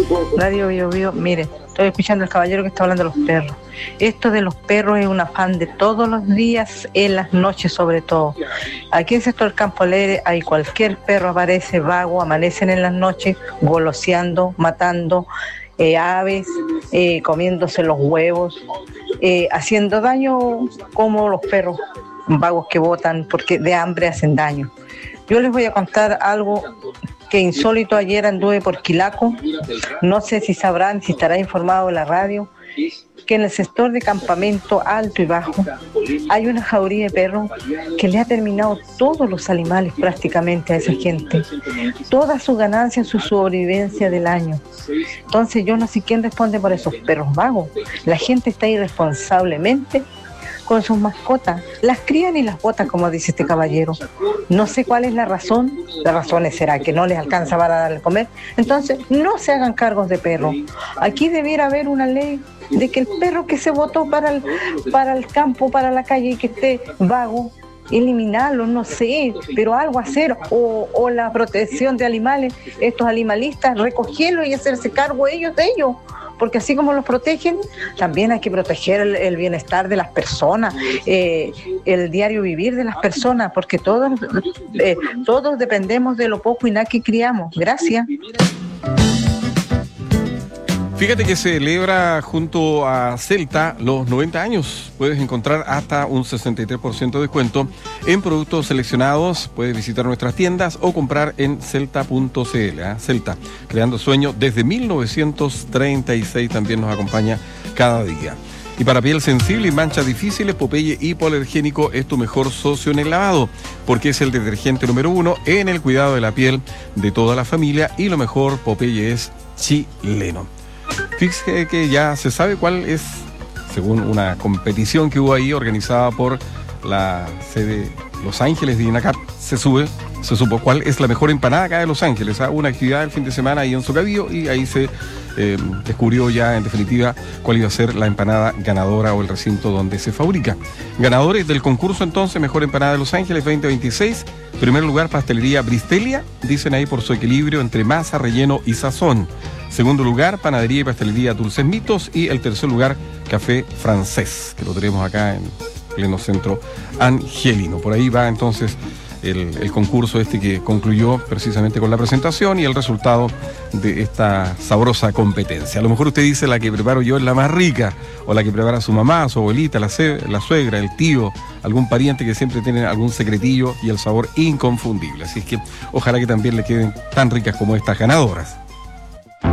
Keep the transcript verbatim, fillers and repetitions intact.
Radio Bio Bio. Mire, estoy escuchando al caballero que está hablando de los perros. Esto de los perros es un afán de todos los días, en las noches sobre todo. Aquí en el sector Campo Alegre hay cualquier perro aparece vago, amanecen en las noches goloseando, matando eh, aves, eh, comiéndose los huevos, eh, haciendo daño como los perros vagos que botan porque de hambre hacen daño. Yo les voy a contar algo que insólito. Ayer anduve por Quilaco, no sé si sabrán, si estará informado en la radio, que en el sector de Campamento Alto y Bajo hay una jauría de perros que le ha terminado todos los animales prácticamente a esa gente, toda su ganancia, su sobrevivencia del año. Entonces yo no sé quién responde por esos perros vagos. La gente está irresponsablemente con sus mascotas, las crían y las botan, como dice este caballero. No sé cuál es la razón. La razón será que no les alcanza para darle a comer. Entonces, no se hagan cargos de perros. Aquí debiera haber una ley de que el perro que se botó para el, para el campo, para la calle y que esté vago, eliminarlo, no sé, pero algo hacer, o, o la protección de animales, estos animalistas, recogerlos y hacerse cargo ellos de ellos. Porque así como los protegen, también hay que proteger el, el bienestar de las personas, eh, el diario vivir de las personas, porque todos, eh, todos dependemos de lo poco y nada que criamos. Gracias. Fíjate que se celebra junto a Celta los noventa años. Puedes encontrar hasta un sesenta y tres por ciento de descuento en productos seleccionados. Puedes visitar nuestras tiendas o comprar en celta punto c l. ¿eh? Celta, creando sueños desde mil novecientos treinta y seis, también nos acompaña cada día. Y para piel sensible y manchas difíciles, Popeye Hipoalergénico es tu mejor socio en el lavado, porque es el detergente número uno en el cuidado de la piel de toda la familia, y lo mejor, Popeye es chileno. Fíjese que ya se sabe cuál es, según una competición que hubo ahí organizada por la sede Los Ángeles de INACAP, se sube, se supo cuál es la mejor empanada acá de Los Ángeles. ¿eh? Una actividad el fin de semana ahí en Socavío, y ahí se eh, descubrió ya en definitiva cuál iba a ser la empanada ganadora o el recinto donde se fabrica. Ganadores del concurso entonces, Mejor Empanada de Los Ángeles veinte veintiséis. Primer lugar, Pastelería Bristelia, dicen ahí por su equilibrio entre masa, relleno y sazón. Segundo lugar, Panadería y Pastelería Dulces Mitos. Y el tercer lugar, Café Francés, que lo tenemos acá en pleno centro angelino. Por ahí va entonces el, el concurso este que concluyó precisamente con la presentación y el resultado de esta sabrosa competencia. A lo mejor usted dice: la que preparo yo es la más rica, o la que prepara su mamá, su abuelita, la, ce- la suegra, el tío, algún pariente que siempre tiene algún secretillo y el sabor inconfundible. Así es que ojalá que también le queden tan ricas como estas ganadoras.